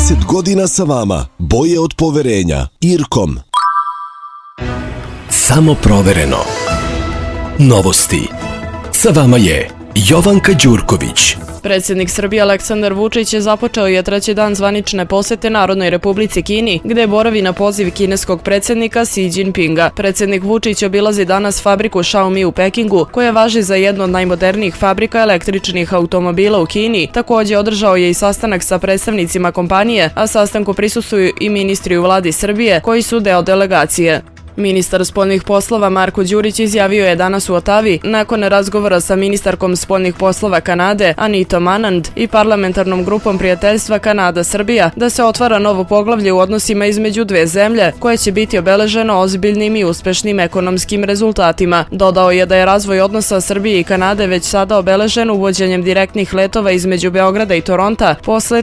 30 godina sa vama. Boje od poverenja. Irkom. Samo provereno. Novosti. Sa vama je Jovanka Đurković. Predsjednik Srbije Aleksandar Vučić započeo je treći dan zvanične posete Narodnoj Republici Kini, gde boravi na poziv kineskog predsjednika Xi Jinpinga. Predsjednik Vučić obilazi danas fabriku Xiaomi u Pekingu, koja važi za jednu od najmodernijih fabrika električnih automobila u Kini. Također održao je i sastanak sa predstavnicima kompanije, a sastanku prisustvuju i ministri u vladi Srbije, koji su deo delegacije. Ministar spoljnih poslova Marko Đurić izjavio je danas u Otavi, nakon razgovora sa ministarkom spoljnih poslova Kanade Anitom Anand i parlamentarnom grupom prijateljstva Kanada-Srbija, da se otvara novo poglavlje u odnosima između dve zemlje, koje će biti obeleženo ozbiljnim i uspešnim ekonomskim rezultatima. Dodao je da je razvoj odnosa Srbije i Kanade već sada obeležen uvođenjem direktnih letova između Beograda i Toronta posle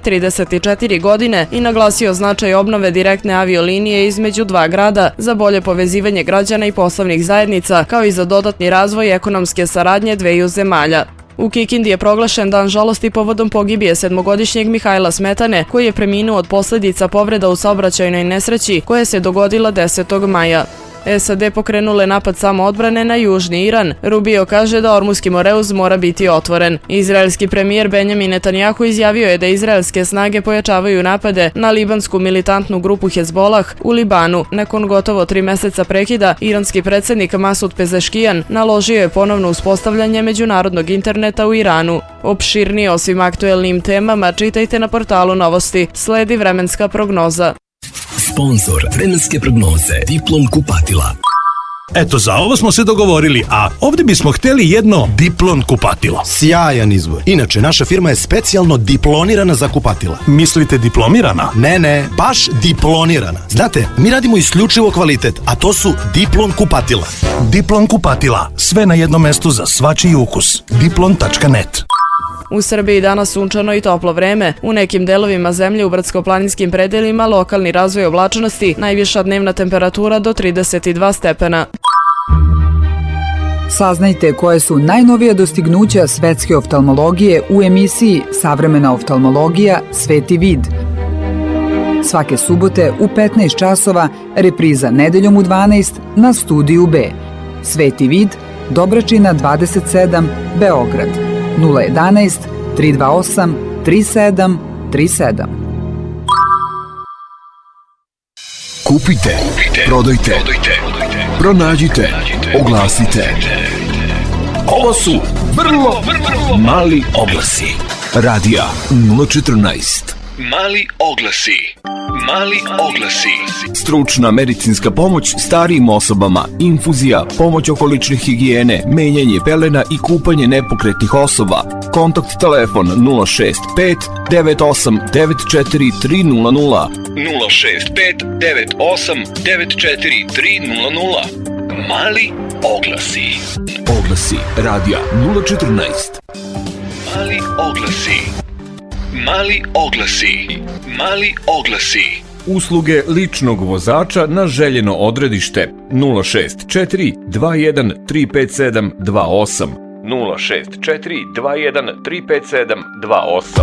34 godine i naglasio značaj obnove direktne aviolinije između dva grada za bolje povezivanje građana i poslovnih zajednica, kao i za dodatni razvoj ekonomske saradnje dveju zemalja. U Kikindi je proglašen dan žalosti povodom pogibije 7-godišnjeg Mihajla Smetane, koji je preminuo od posljedica povreda u saobraćajnoj nesreći koja se dogodila 10. maja. SAD pokrenule napad samoodbrane na južni Iran. Rubio kaže da Ormuski Moreuz mora biti otvoren. Izraelski premijer Benjamin Netanjahu izjavio je da izraelske snage pojačavaju napade na libansku militantnu grupu Hezbolah u Libanu. Nakon gotovo 3 meseca prekida, iranski predsjednik Masud Pezeškijan naložio je ponovno uspostavljanje međunarodnog interneta u Iranu. Opširnije o svim aktuelnim temama čitajte na portalu Novosti. Sledi vremenska prognoza. Sponzor vremenske prognoze Diplom kupatila. Eto, za ovo smo se dogovorili, a ovdje bismo htjeli jedno Diplon kupatilo. Sjajan izbor. Inače, naša firma je specijalno diplonirana za kupatila. Mislite diplomirana? Ne, baš diplonirana. Znate, mi radimo isključivo kvalitet, a to su Diplon kupatila. Diplon kupatila. Sve na jednom mestu za svačiji ukus. Diplon.net. U Srbiji danas sunčano i toplo vreme. U nekim delovima zemlje u brdsko-planinskim predelima lokalni razvoj oblačnosti, najviša dnevna temperatura do 32 stepena. Saznajte koje su najnovija dostignuća svetske oftalmologije u emisiji Savremena oftalmologija Sveti vid. Svake subote u 15 časova, repriza nedeljom u 12 na Studiju B. Sveti vid, Dobračina 27, Beograd. 011 328 3737. Kupite, prodajte, pronađite, oglasite. Ovo su vrlo mali oglasi. Radija 014. Mali oglasi. Mali oglasi. Stručna medicinska pomoć starijim osobama, infuzija, pomoć oko lične higijene, menjanje pelena i kupanje nepokretnih osoba. Kontakt telefon 065 98 94 300. 065 98 94 300. Mali oglasi. Oglasi radija 014. Mali oglasi. Mali oglasi. Mali oglasi. Usluge ličnog vozača na željeno odredište 064 21 357 28. 064 21 357 28.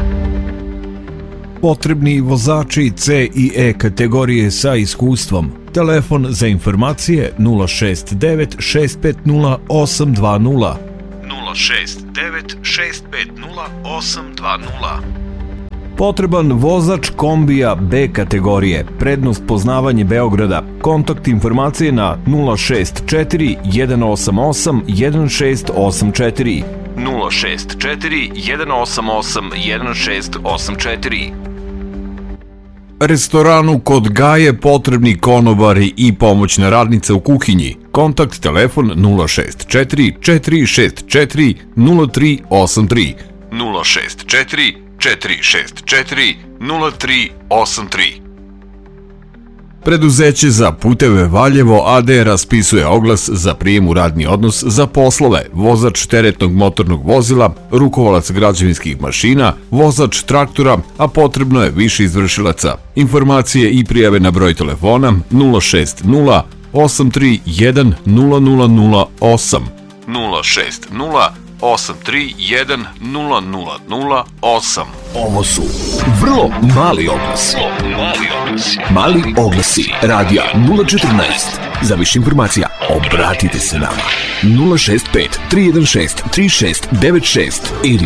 Potrebni vozači C i E kategorije sa iskustvom. Telefon za informacije 069 650 820. 069 650 820. Potreban vozač kombija B kategorije, prednost poznavanje Beograda. Kontakt informacije na 064 188 1684. 064 188 1684. Restoranu kod Gaje potrebni konobari i pomoćna radnica u kuhinji. Kontakt telefon 064 464 0383. 064 464 0383. Preduzeće za puteve Valjevo AD raspisuje oglas za prijem u radni odnos za poslove vozač teretnog motornog vozila, rukovalac građevinskih mašina, vozač traktora, a potrebno je više izvršilaca. Informacije i prijave na broj telefona 060 831 0008. 060 831 Ovo su vrlo mali oglasi. Mali oglasi radija 014. Za više informacija obratite se nama 065 316 3696 ili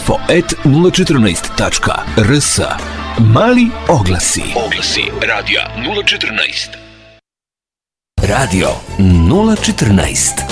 info@014.rs. Mali oglasi. Oglasi radija 014. Radio 014.